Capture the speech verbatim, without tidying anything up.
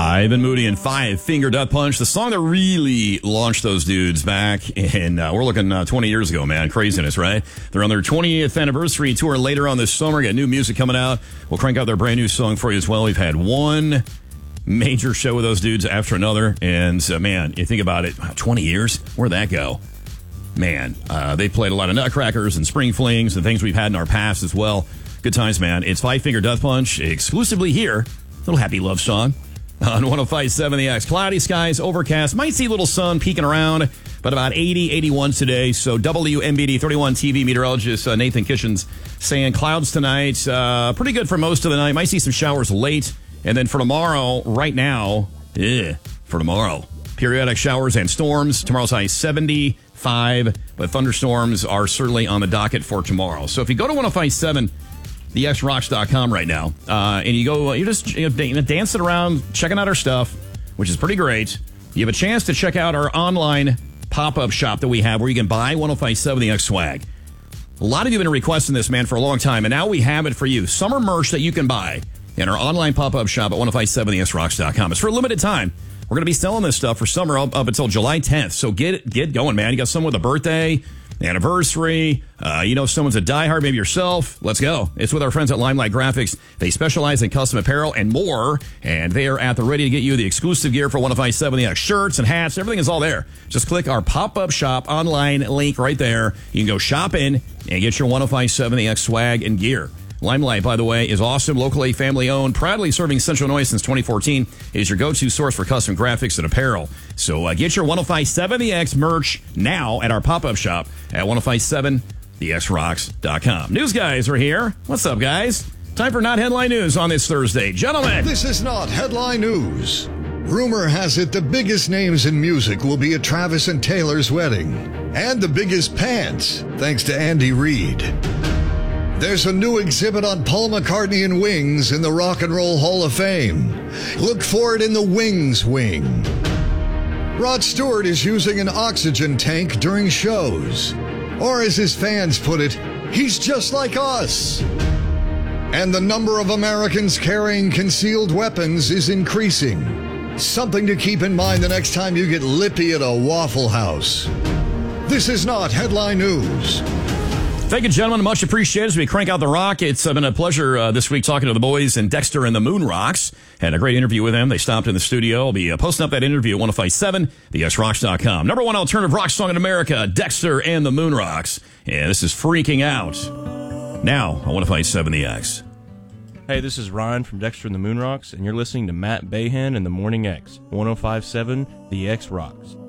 Ivan Moody and Five Finger Death Punch, the song that really launched those dudes back in, uh, we're looking uh, twenty years ago, man. Craziness, right? They're on their twentieth anniversary tour later on this summer. Got new music coming out. We'll crank out their brand new song for you as well. We've had one major show with those dudes after another. And, uh, man, you think about it, twenty years? Where'd that go? Man, uh, they played a lot of Nutcrackers and Spring Flings and things we've had in our past as well. Good times, man. It's Five Finger Death Punch exclusively here. Little happy love song on one oh five point seven The X. Cloudy skies, overcast. Might see a little sun peeking around, but about eighty, eighty-one today. So W M B D thirty-one T V meteorologist uh, Nathan Kitchens saying clouds tonight. Uh, pretty good for most of the night. Might see some showers late. And then for tomorrow, right now, eh, for tomorrow, periodic showers and storms. Tomorrow's high seventy-five, but thunderstorms are certainly on the docket for tomorrow. So if you go to one oh five point seven the x rocks dot com right now, uh, and you go, you're just you know, dancing around, checking out our stuff, which is pretty great. You have a chance to check out our online pop-up shop that we have where you can buy one oh five point seven The X swag. A lot of you have been requesting this, man, for a long time, and now we have it for you. Summer merch that you can buy in our online pop-up shop at one oh five point seven the x rocks dot com. It's for a limited time. We're going to be selling this stuff for summer up, up until July tenth. So get get going, man. You got someone with a birthday, anniversary, uh, you know, someone's a diehard, maybe yourself. Let's go. It's with our friends at Limelight Graphics. They specialize in custom apparel and more, and they are at the ready to get you the exclusive gear for one oh five point seven The X. Shirts and hats, everything is all there. Just click our pop-up shop online link right there. You can go shop in and get your one oh five point seven The X swag and gear. Limelight, by the way, is awesome, locally family-owned, proudly serving Central Illinois since twenty fourteen. It is your go-to source for custom graphics and apparel. So uh, get your one oh five point seven The X merch now at our pop-up shop at one oh five point seven the x rocks dot com. News guys are here. What's up, guys? Time for Not Headline News on this Thursday. Gentlemen. This is Not Headline News. Rumor has it the biggest names in music will be at Travis and Taylor's wedding. And the biggest pants, thanks to Andy Reid. There's a new exhibit on Paul McCartney and Wings in the Rock and Roll Hall of Fame. Look for it in the Wings wing. Rod Stewart is using an oxygen tank during shows. Or as his fans put it, he's just like us. And the number of Americans carrying concealed weapons is increasing. Something to keep in mind the next time you get lippy at a Waffle House. This is Not Headline News. Thank you, gentlemen. Much appreciated as we crank out the rock. It's uh, been a pleasure uh, this week talking to the boys and Dexter and the Moon Rocks. Had a great interview with them. They stopped in the studio. I'll be uh, posting up that interview at one oh five point seven the x rocks dot com. Number one alternative rock song in America, Dexter and the Moon Rocks. And this is Freaking Out. Now on one oh five point seven The X. Hey, this is Ryan from Dexter and the Moon Rocks, and you're listening to Matt Bahan and the Morning X. one oh five point seven The X Rocks.